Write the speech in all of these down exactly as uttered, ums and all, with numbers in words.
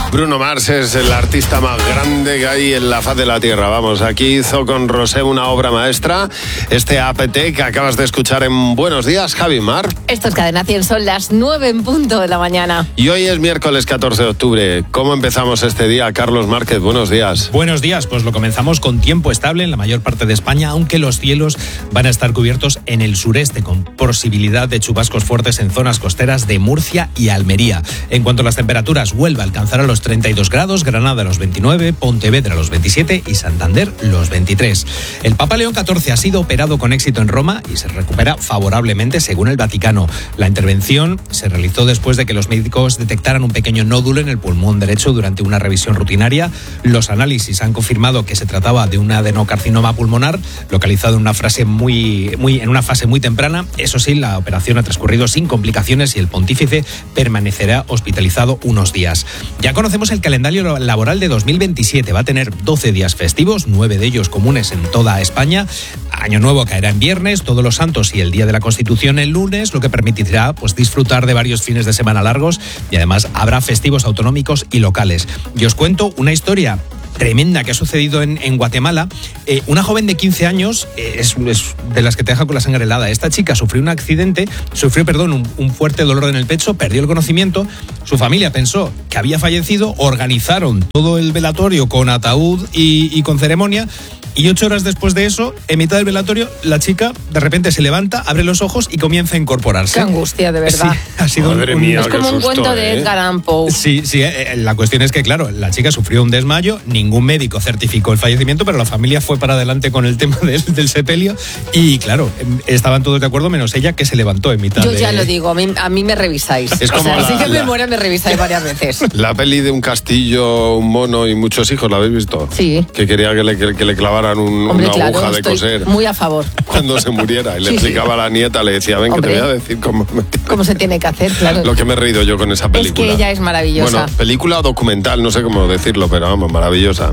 Bruno Mars es el artista más grande que hay en la faz de la tierra. Vamos, aquí hizo con Rosé una obra maestra. Este A P T que acabas de escuchar en Buenos Días, Javi Mar. Esto es Cadena cien, son las nueve en punto de la mañana. Y hoy es miércoles catorce de octubre. ¿Cómo empezamos este día, Carlos Márquez? Buenos días. Buenos días, pues lo comenzamos con tiempo estable en la mayor parte de España, aunque los cielos van a estar cubiertos en el sureste, con posibilidad de chubascos fuertes en zonas costeras de Murcia y Almería. En cuanto a las temperaturas, Huelva alcanzará los treinta y dos grados, Granada los veintinueve, Pontevedra los veintisiete y Santander los veintitrés. El Papa León catorce ha sido operado con éxito en Roma y se recupera favorablemente según el Vaticano. La intervención se realizó después de que los médicos detectaran un pequeño nódulo en el pulmón derecho durante una revisión rutinaria. Los análisis han confirmado que se trataba de un adenocarcinoma pulmonar localizado en una fase muy, muy, en una fase muy temprana. Eso sí, la operación ha transcurrido sin complicaciones y el pontífice permanecerá hospitalizado unos días. Ya conocemos el calendario laboral de dos mil veintisiete. Va a tener doce días festivos, nueve de ellos comunes en toda España. Año Nuevo caerá en viernes, Todos los Santos y el Día de la Constitución el lunes, lo que permitirá pues, disfrutar de varios fines de semana largos y además habrá festivos autonómicos y locales. Y os cuento una historia tremenda que ha sucedido en, en Guatemala. Eh, una joven de quince años, eh, es, es de las que te deja con la sangre helada. Esta chica sufrió un accidente, sufrió, perdón, un, un fuerte dolor en el pecho, perdió el conocimiento. Su familia pensó que había fallecido, organizaron todo el velatorio con ataúd y, y con ceremonia. Y ocho horas después de eso, en mitad del velatorio, la chica de repente se levanta, abre los ojos y comienza a incorporarse. Qué angustia, de verdad. Sí, ha sido Madre un, mía, es como qué un susto, cuento de ¿eh? Edgar Allan Poe. Sí, sí, eh, la cuestión es que, claro, la chica sufrió un desmayo, ningún médico certificó el fallecimiento, pero la familia fue para adelante con el tema del, del sepelio y, claro, estaban todos de acuerdo, menos ella, que se levantó en mitad Yo de... ya lo digo, a mí, a mí me revisáis. Es como o sea, la- si yo me la- muero, me revisáis varias veces. La peli de un castillo, un mono y muchos hijos, ¿la habéis visto? Sí. Que quería que le, que, que le clavaran un, Hombre, una claro, aguja de estoy coser muy a favor. cuando se muriera. Y le Sí, explicaba sí. a la nieta, le decía, ven Hombre. que te voy a decir cómo... ¿Cómo se tiene que hacer? Claro. Lo que me he reído yo con esa Es película. que ella es maravillosa. Bueno, película o documental, no sé cómo decirlo, pero vamos, maravillosa.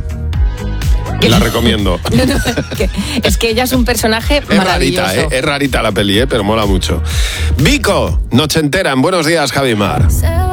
La recomiendo. No, no, que- es que ella es un personaje Es maravilloso. rarita, ¿eh? Es rarita la peli, ¿eh? Pero mola mucho. Vico, noche entera en Buenos Días, Javi Mar.